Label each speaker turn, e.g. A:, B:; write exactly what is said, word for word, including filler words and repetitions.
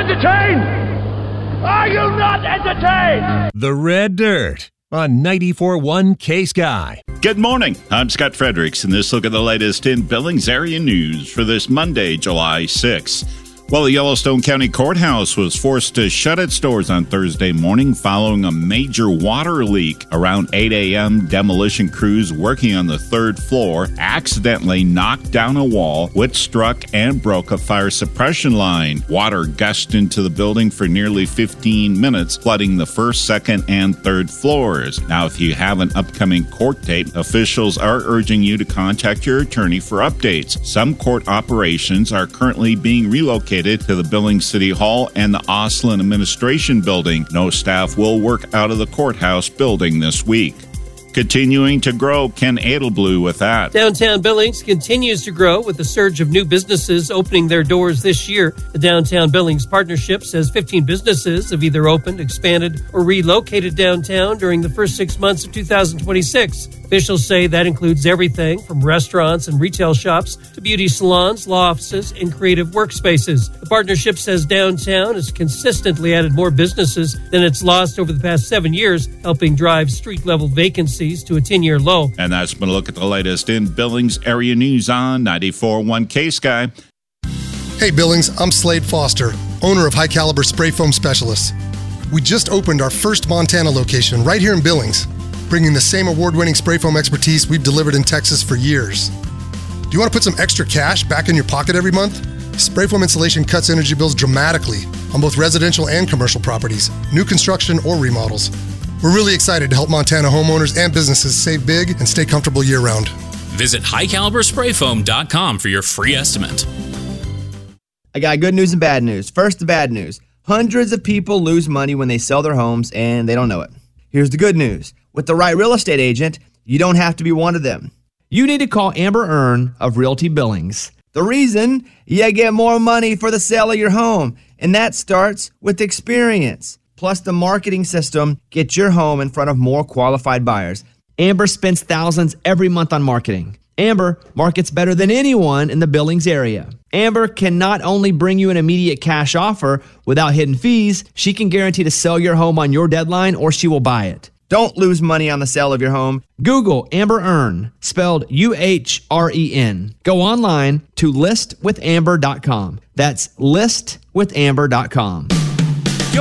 A: entertained? Are you not entertained?
B: The Red Dirt on ninety-four point one K-Sky.
C: Good morning. I'm Scott Fredericks, and this look at the latest in Billings area news for this Monday, July sixth. Well, the Yellowstone County Courthouse was forced to shut its doors on Thursday morning following a major water leak. Around eight a.m., demolition crews working on the third floor accidentally knocked down a wall, which struck and broke a fire suppression line. Water gushed into the building for nearly fifteen minutes, flooding the first, second, and third floors. Now, if you have an upcoming court date, officials are urging you to contact your attorney for updates. Some court operations are currently being relocated to the Billings City Hall and the Osland Administration Building. No staff will work out of the courthouse building this week. Continuing to grow, Ken Edelblue with that.
D: Downtown Billings continues to grow with a surge of new businesses opening their doors this year. The Downtown Billings Partnership says fifteen businesses have either opened, expanded, or relocated downtown during the first six months of two thousand twenty-six. Officials say that includes everything from restaurants and retail shops to beauty salons, law offices, and creative workspaces. The partnership says downtown has consistently added more businesses than it's lost over the past seven years, helping drive street-level vacancies to a ten-year low.
C: And that's been a look at the latest in Billings area news on ninety-four point one K-Sky.
E: Hey Billings, I'm Slade Foster, owner of High Caliber Spray Foam Specialists. We just opened our first Montana location right here in Billings, bringing the same award-winning spray foam expertise we've delivered in Texas for years. Do you want to put some extra cash back in your pocket every month? Spray foam insulation cuts energy bills dramatically on both residential and commercial properties, new construction or remodels. We're really excited to help Montana homeowners and businesses save big and stay comfortable year-round.
F: Visit high caliber spray foam dot com for your free estimate.
G: I got good news and bad news. First, the bad news. Hundreds of people lose money when they sell their homes and they don't know it. Here's the good news. With the right real estate agent, you don't have to be one of them. You need to call Amber Earn of Realty Billings. The reason? You get more money for the sale of your home, and that starts with experience. Plus, the marketing system gets your home in front of more qualified buyers. Amber spends thousands every month on marketing. Amber markets better than anyone in the Billings area. Amber can not only bring you an immediate cash offer without hidden fees, she can guarantee to sell your home on your deadline or she will buy it. Don't lose money on the sale of your home. Google Amber Earn, spelled U H R E N. Go online to list with amber dot com. That's list with amber dot com.